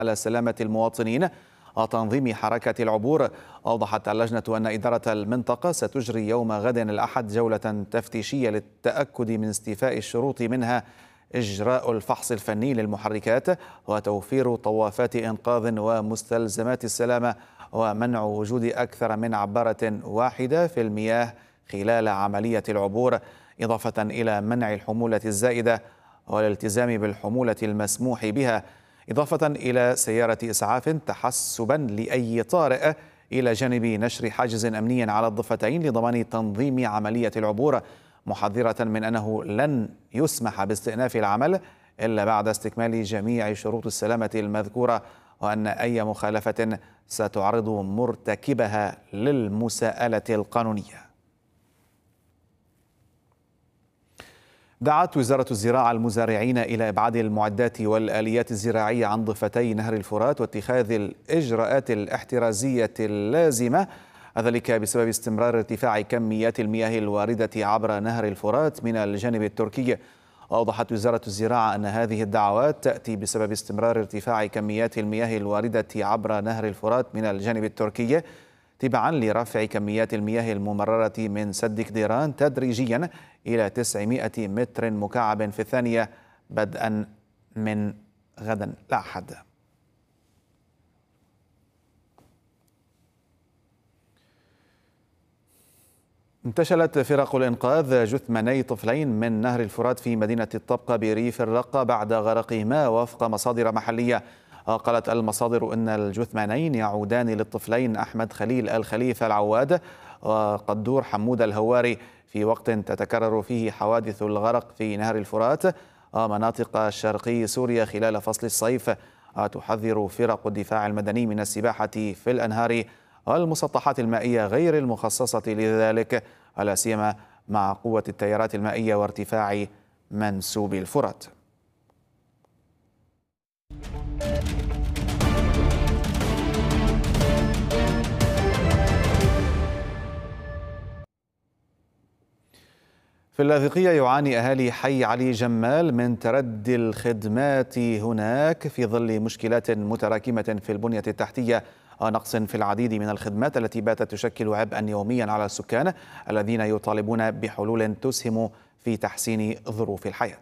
على سلامة المواطنين وتنظيم حركة العبور. أوضحت اللجنة أن إدارة المنطقة ستجري يوم غد الأحد جولة تفتيشية للتأكد من استيفاء الشروط، منها إجراء الفحص الفني للمحركات وتوفير طوافات إنقاذ ومستلزمات السلامة ومنع وجود أكثر من عبارة واحدة في المياه خلال عملية العبور، إضافة إلى منع الحمولة الزائدة والالتزام بالحمولة المسموح بها، إضافة إلى سيارة إسعاف تحسبا لأي طارئ، إلى جانب نشر حاجز أمني على الضفتين لضمان تنظيم عملية العبور، محذرة من أنه لن يسمح باستئناف العمل إلا بعد استكمال جميع شروط السلامة المذكورة، وأن أي مخالفة ستعرض مرتكبها للمساءلة القانونية. دعت وزارة الزراعة المزارعين إلى إبعاد المعدات والآليات الزراعية عن ضفتي نهر الفرات واتخاذ الإجراءات الاحترازية اللازمة، ذلك بسبب استمرار ارتفاع كميات المياه الواردة عبر نهر الفرات من الجانب التركي. أوضحت وزارة الزراعة أن هذه الدعوات تأتي بسبب استمرار ارتفاع كميات المياه الواردة عبر نهر الفرات من الجانب التركي تبعا لرفع كميات المياه الممررة من سد كديران تدريجيا إلى 900 متر مكعب في الثانية بدءا من غدا الأحد. انتشلت فرق الإنقاذ جثماني طفلين من نهر الفرات في مدينة الطبقة بريف الرقة بعد غرقهما وفق مصادر محلية. قالت المصادر أن الجثمانين يعودان للطفلين أحمد خليل الخليفة العواد وقدور حمود الهواري في وقت تتكرر فيه حوادث الغرق في نهر الفرات ومناطق شرقي سوريا خلال فصل الصيف. تحذر فرق الدفاع المدني من السباحة في الأنهار والمسطحات المائية غير المخصصة لذلك، لا سيما مع قوة التيارات المائية وارتفاع منسوب الفرات. في اللاذقية يعاني أهالي حي علي جمال من تردي الخدمات هناك في ظل مشكلات متراكمة في البنية التحتية ونقص في العديد من الخدمات التي باتت تشكل عبئا يوميا على السكان الذين يطالبون بحلول تسهم في تحسين ظروف الحياة.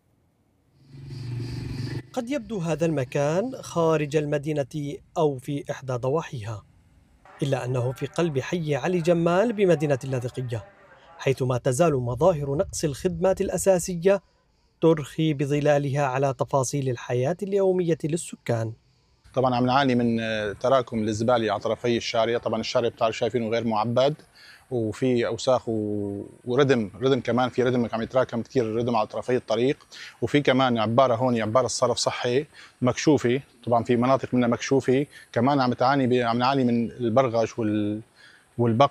قد يبدو هذا المكان خارج المدينة أو في إحدى ضواحيها، إلا أنه في قلب حي علي جمال بمدينة اللاذقية، حيث ما تزال مظاهر نقص الخدمات الأساسية ترخي بظلالها على تفاصيل الحياة اليومية للسكان. طبعا عم نعاني من تراكم الزبالة على طرفي الشارع. طبعا الشارع بتاع شايفينه غير معبد وفي اوساخ وردم كمان، في ردم عم يتراكم كثير ردم على طرفي الطريق، وفي كمان عباره هون عباره الصرف صحي مكشوفه، طبعا في مناطق منها مكشوفه كمان عم نعاني من البرغش والبق.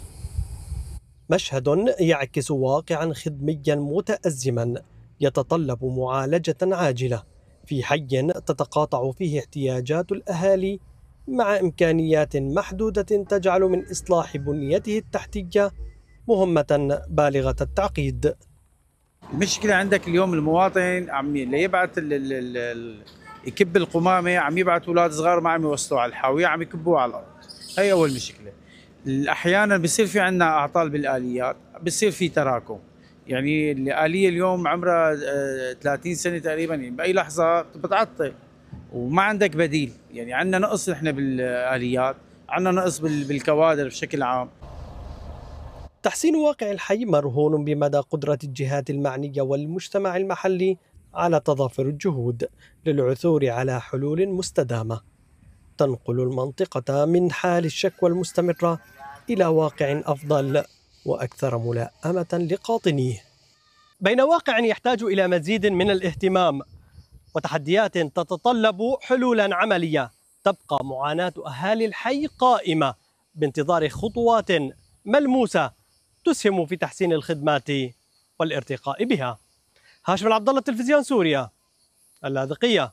مشهد يعكس واقعا خدميا متأزما يتطلب معالجة عاجلة في حي تتقاطع فيه احتياجات الأهالي مع إمكانيات محدودة تجعل من إصلاح بنيته التحتية مهمة بالغة التعقيد. المشكلة عندك اليوم المواطن عم يبعث يكب القمامة، عم يبعث أولاد صغار ما عم يوصلوا على الحاوية، عم يكبوها على الأرض. هي أول مشكلة. أحيانا بصير في عندنا أعطال بالآليات، بصير في تراكم. يعني الآلية اليوم عمرها 30 سنة تقريبا، يعني بأي لحظة بتعطل وما عندك بديل. يعني عندنا نقص نحن بالآليات، عندنا نقص بالكوادر بشكل عام. تحسين واقع الحي مرهون بمدى قدرة الجهات المعنية والمجتمع المحلي على تضافر الجهود للعثور على حلول مستدامة تنقل المنطقة من حال الشكوى المستمرة إلى واقع أفضل وأكثر ملائمة لقاطنيه. بين واقع يحتاج إلى مزيد من الاهتمام وتحديات تتطلب حلولا عملية، تبقى معاناة أهالي الحي قائمة بانتظار خطوات ملموسة تسهم في تحسين الخدمات والارتقاء بها. هاشم عبد الله، تلفزيون سوريا، اللاذقية.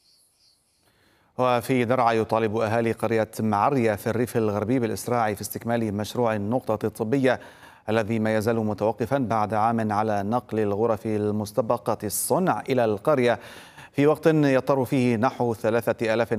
وفي درعا يطالب أهالي قرية معرية في الريف الغربي بالإسراع في استكمال مشروع النقطة الطبية الذي ما يزال متوقفا بعد عام على نقل الغرف المستبقة الصنع إلى القرية، في وقت يضطر فيه نحو 3000